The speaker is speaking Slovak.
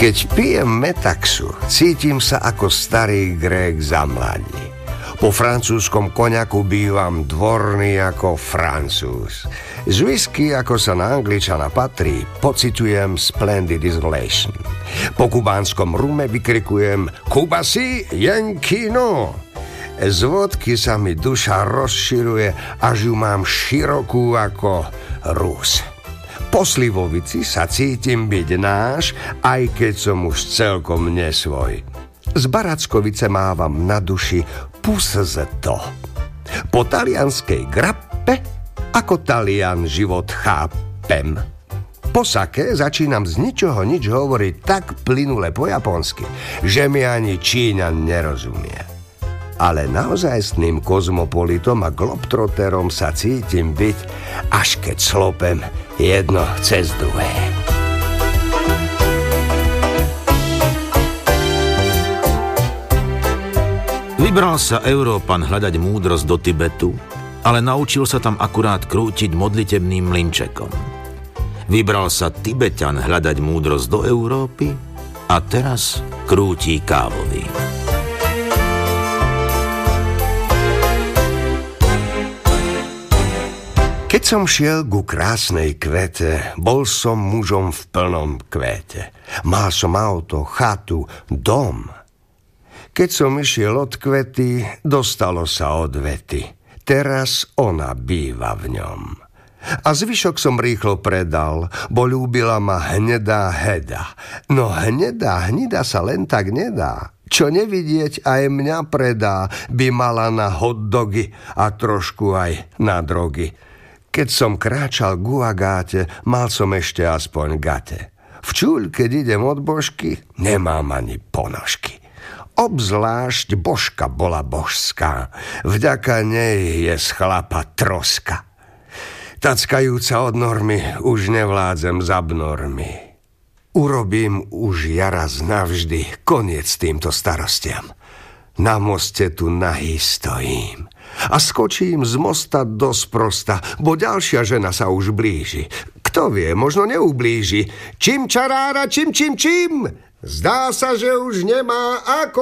Keď pijem metaxu, cítim sa ako starý Grék za mladí. Po francúzskom koňaku bývam dvorný ako Francúz. Z whisky, ako sa na Angličana patrí, pociťujem splendid isolation. Po kubánskom rume vykrikujem Cuba si, Yankee no. Z vodky sa mi duša rozširuje, až ju mám širokú ako Rus. Po slivovici sa cítim byť náš, aj keď som už celkom nesvoj. Z Barackovice mávam na duši puszeto. Po talianskej grappe ako Talian život chápem. Po sake začínam z ničoho nič hovoriť tak plynule po japonsky, že mi ani Číňan nerozumie. Ale naozajstným kozmopolitom a globtroterom sa cítim byť, až keď slopem jedno cez druhé. Vybral sa Európan hľadať múdrosť do Tibetu, ale naučil sa tam akurát krútiť modlitebným mlynčekom. Vybral sa Tibeťan hľadať múdrosť do Európy a teraz krúti kávový. Keď som šiel ku krásnej kvete, bol som mužom v plnom kvete. Mal som auto, chatu, dom. Keď som išiel od kvety, dostalo sa od vety. Teraz ona býva v ňom. A zvyšok som rýchlo predal, bo ľúbila ma hnedá heda. No hnedá hnida sa len tak nedá. Čo nevidieť aj mňa predá, by mala na hotdogy a trošku aj na drogy. Keď som kráčal ku Agáte, mal som ešte aspoň gate. Včuľ, keď idem od božky, nemám ani ponožky. Obzvlášť božka bola božská, vďaka nej je z chlapa troska. Tackajúca od normy, už nevládzem z abnormy. Urobím už ja raz navždy koniec týmto starostiam. Na moste tu nahý stojím a skočím z mosta do sprosta, bo ďalšia žena sa už blíži. Kto vie, možno neublíži. Čím čarára, čím. Zdá sa, že už nemá ako